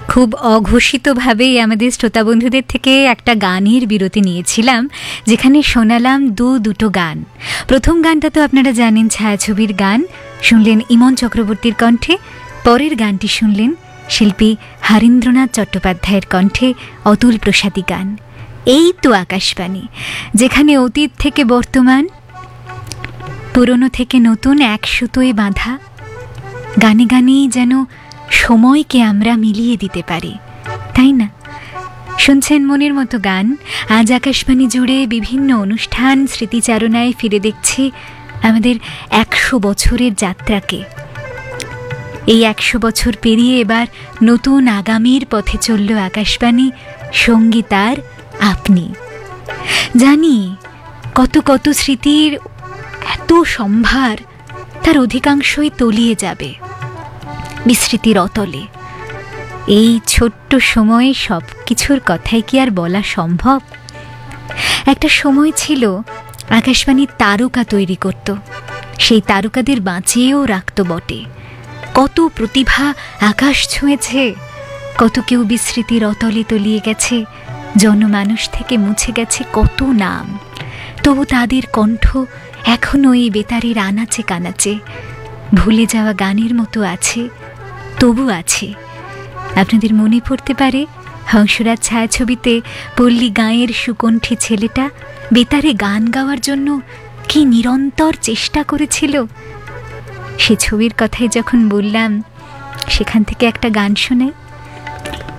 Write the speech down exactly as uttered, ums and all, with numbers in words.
খুব অঘোষিতভাবেই আমাদের শ্রোতা বন্ধুদের থেকে একটা গানের বিরতি নিয়েছিলাম, যেখানে শোনালাম দু দুটো গান। প্রথম গানটা তো আপনারা জানেন, ছায়াছবির গান, শুনলেন ইমন চক্রবর্তীর কণ্ঠে। পরের গানটি শুনলেন শিল্পী হরীন্দ্রনাথ চট্টোপাধ্যায়ের কণ্ঠে অতুল প্রসাদী গান। এই তো আকাশবাণী, যেখানে অতীত থেকে বর্তমান, পুরনো থেকে নতুন এক সুতোয় বাঁধা, গানে গানেই যেন সময়কে আমরা মিলিয়ে দিতে পারি, তাই না? শুনছেন মনের মতো গান। আজ আকাশবাণী জুড়ে বিভিন্ন অনুষ্ঠান স্মৃতিচারণায় ফিরে দেখছি আমাদের একশো বছরের যাত্রাকে। এই একশো বছর পেরিয়ে এবার নতুন আগামীর পথে চলল আকাশবাণী, সঙ্গীতার আপনি। জানি কত কত স্মৃতির এত সম্ভার, তার অধিকাংশই তলিয়ে যাবে বিস্মৃতির অতলে। এই ছোট্ট সময়ে সব কিছুর কথাই কি আর বলা সম্ভব? একটা সময় ছিল আকাশবাণী তারকা তৈরি করত, সেই তারকাদের বাঁচিয়েও রাখত বটে। কত প্রতিভা আকাশ ছুঁয়েছে, কত কেউ বিস্মৃতির অতলে তলিয়ে গেছে, জনমানুষ থেকে মুছে গেছে কত নাম। তবু তাদের কণ্ঠ এখনও এই বেতারের আনাচে কানাচে, ভুলে যাওয়া গানের মতো আছে, তবু আছে। আপনাদের মনে পড়তে পারে হংসরাজ ছায়াছবিতে পল্লী গাঁয়ের সুকণ্ঠী ছেলেটা বেতারে গান গাওয়ার জন্য কি নিরন্তর চেষ্টা করেছিল। সে ছবির কথাই যখন বললাম, সেখান থেকে একটা গান শোনাই।